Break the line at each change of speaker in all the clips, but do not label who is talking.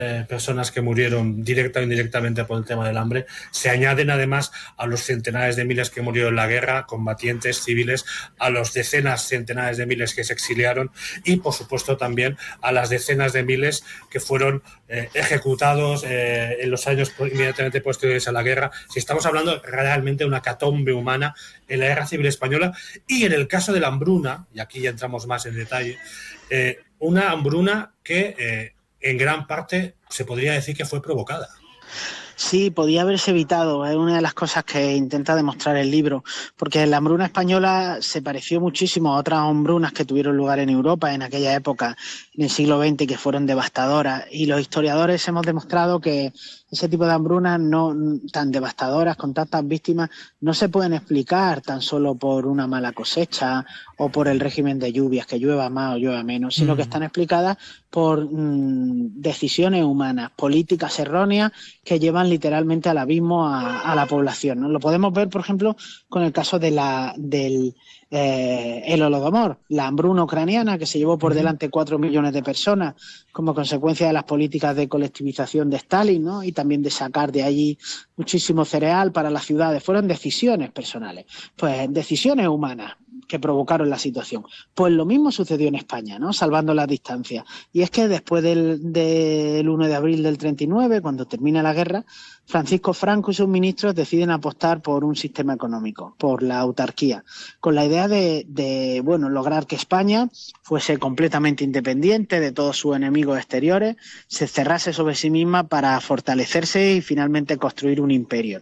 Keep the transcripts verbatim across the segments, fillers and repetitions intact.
Eh, personas que murieron directa o indirectamente por el tema del hambre, se añaden además a los centenares de miles que murieron en la guerra, combatientes civiles, a los decenas, centenares de miles que se exiliaron y, por supuesto, también a las decenas de miles que fueron eh, ejecutados eh, en los años inmediatamente posteriores a la guerra. Si estamos hablando realmente de una hecatombe humana en la Guerra Civil Española y en el caso de la hambruna, y aquí ya entramos más en detalle, eh, una hambruna que eh, en gran parte se podría decir que fue provocada.
Sí, podía haberse evitado, es una de las cosas que intenta demostrar el libro, porque la hambruna española se pareció muchísimo a otras hambrunas que tuvieron lugar en Europa en aquella época, en el siglo veinte, que fueron devastadoras, y los historiadores hemos demostrado que ese tipo de hambrunas no tan devastadoras, con tantas víctimas, no se pueden explicar tan solo por una mala cosecha o por el régimen de lluvias, que llueva más o llueva menos, sino mm. que están explicadas por mmm, decisiones humanas, políticas erróneas que llevan literalmente al abismo a, a la población, ¿no? Lo podemos ver, por ejemplo, con el caso de la, del eh, el Holodomor, la hambruna ucraniana, que se llevó por delante cuatro millones de personas como consecuencia de las políticas de colectivización de Stalin, ¿no? Y también de sacar de allí muchísimo cereal para las ciudades. Fueron decisiones personales, pues decisiones humanas que provocaron la situación. Pues lo mismo sucedió en España, ¿no? Salvando las distancias. Y es que después del, del uno de abril del treinta y nueve, cuando termina la guerra, Francisco Franco y sus ministros deciden apostar por un sistema económico, por la autarquía, con la idea de, de bueno, lograr que España fuese completamente independiente de todos sus enemigos exteriores, se cerrase sobre sí misma para fortalecerse y finalmente construir un imperio.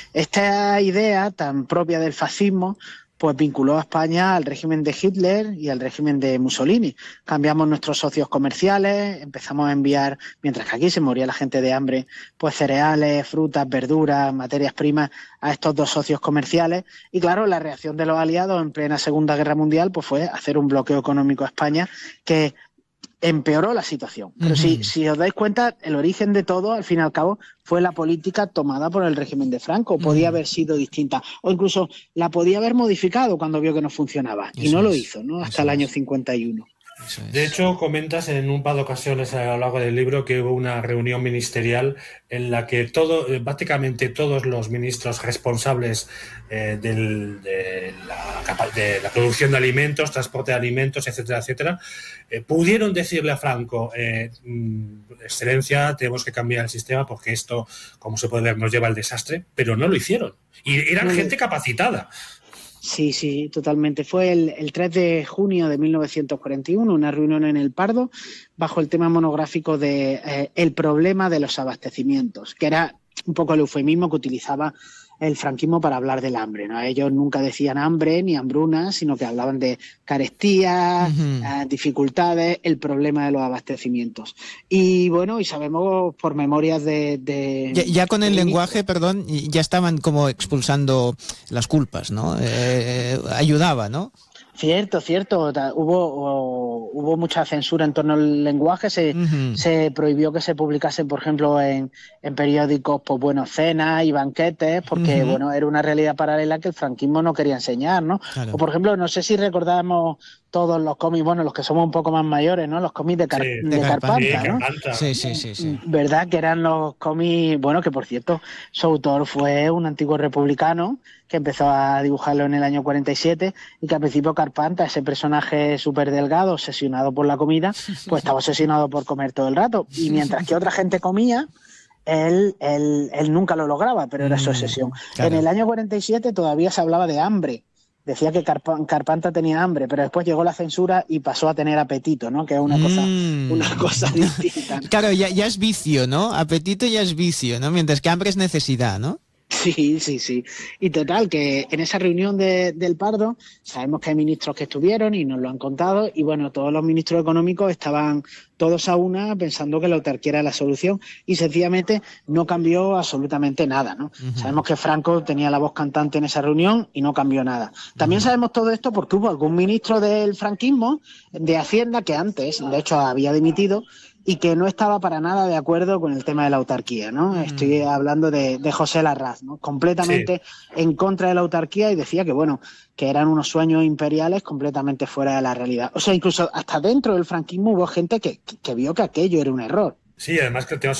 Esta idea tan propia del fascismo pues vinculó a España al régimen de Hitler y al régimen de Mussolini. Cambiamos nuestros socios comerciales, empezamos a enviar, mientras que aquí se moría la gente de hambre, pues cereales, frutas, verduras, materias primas a estos dos socios comerciales. Y claro, la reacción de los aliados en plena Segunda Guerra Mundial pues fue hacer un bloqueo económico a España que empeoró la situación. Pero uh-huh. si, si os dais cuenta, el origen de todo, al fin y al cabo, fue la política tomada por el régimen de Franco. Podía uh-huh. haber sido distinta, o incluso la podía haber modificado cuando vio que no funcionaba. Eso y no es. lo hizo, ¿no? Hasta Eso el año es. cincuenta y uno.
De hecho, comentas en un par de ocasiones a lo largo del libro que hubo una reunión ministerial en la que todo, prácticamente todos los ministros responsables eh, del, de, la, de la producción de alimentos, transporte de alimentos, etcétera, etcétera, eh, pudieron decirle a Franco, eh, excelencia, tenemos que cambiar el sistema porque esto, como se puede ver, nos lleva al desastre, pero no lo hicieron. Y eran no, gente capacitada.
Sí, sí, totalmente. Fue el, el tres de junio de mil novecientos cuarenta y uno, una reunión en El Pardo, bajo el tema monográfico de eh, el problema de los abastecimientos, que era un poco el eufemismo que utilizaba el franquismo para hablar del hambre, ¿no? Ellos nunca decían hambre ni hambruna, sino que hablaban de carestías, uh-huh. eh, dificultades, el problema de los abastecimientos. Y bueno, y sabemos por memorias de... de
ya, ya con el
de
lenguaje, perdón, ya estaban como expulsando las culpas, ¿no? Eh, ayudaba, ¿no?
Cierto, cierto. Hubo, o, hubo mucha censura en torno al lenguaje. Se, uh-huh. se prohibió que se publicasen, por ejemplo, en, en periódicos, pues bueno, cenas y banquetes, porque uh-huh. bueno, era una realidad paralela que el franquismo no quería enseñar, ¿no? Claro. O por ejemplo, no sé si recordamos todos los cómics, bueno, los que somos un poco más mayores, ¿no? Los cómics de, Car- sí, de, de Carpanta, ¿no?
Sí, sí, sí, sí.
¿Verdad? Que eran los cómics, bueno, que por cierto, su autor fue un antiguo republicano que empezó a dibujarlo en el año cuarenta y siete y que al principio Carpanta, ese personaje súper delgado, obsesionado por la comida, pues estaba obsesionado por comer todo el rato. Y mientras que otra gente comía, él, él, él nunca lo lograba, pero era su obsesión. Claro. En el año cuarenta y siete todavía se hablaba de hambre. Decía que Carp- Carpanta tenía hambre, pero después llegó la censura y pasó a tener apetito, ¿no? Que es una mm. cosa, una cosa distinta.
Claro, ya, ya es vicio, ¿no? Apetito ya es vicio, ¿no? Mientras que hambre es necesidad, ¿no?
Sí, sí, sí. Y total, que en esa reunión de, del Pardo sabemos que hay ministros que estuvieron y nos lo han contado y bueno, todos los ministros económicos estaban todos a una pensando que la autarquía era la solución y sencillamente no cambió absolutamente nada, ¿no? Uh-huh. Sabemos que Franco tenía la voz cantante en esa reunión y no cambió nada. También uh-huh. sabemos todo esto porque hubo algún ministro del franquismo de Hacienda que antes, de hecho, había dimitido y que no estaba para nada de acuerdo con el tema de la autarquía, ¿no? Mm. Estoy hablando de, de José Larraz, ¿no? Completamente sí. en contra de la autarquía y decía que, bueno, que eran unos sueños imperiales completamente fuera de la realidad. O sea, incluso hasta dentro del franquismo hubo gente que, que, que vio que aquello era un error.
Sí, además que el tema